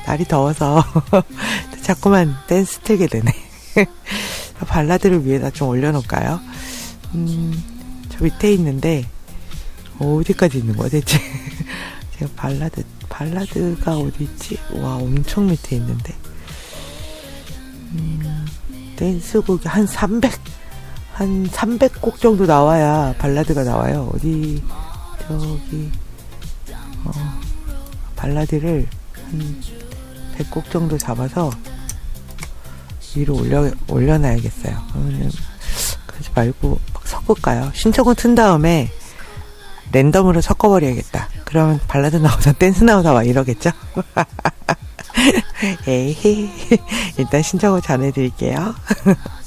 날이 더워서 자꾸만 댄스 틀게 되네. 발라드를 위에다 좀 올려놓을까요? 저 밑에 있는데 어디까지 있는 거야 대체? 제가 발라드가 어디 있지? 와, 엄청 밑에 있는데. 댄스곡이 한 300곡 정도 나와야 발라드가 나와요. 어디, 저기, 발라드를 한 100곡 정도 잡아서 위로 올려놔야겠어요. 그러면, 그러지 말고 막 섞을까요? 신청은 튼 다음에 랜덤으로 섞어버려야겠다. 그러면 발라드 나오다 댄스 나오다 막 이러겠죠? 에이, 일단 신청을 전해드릴게요.